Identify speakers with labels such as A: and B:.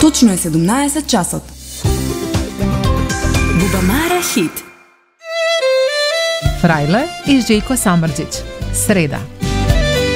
A: Точно е 17 часот. Бубамара хит.
B: Frajle i Željko Samrđić. Sreda.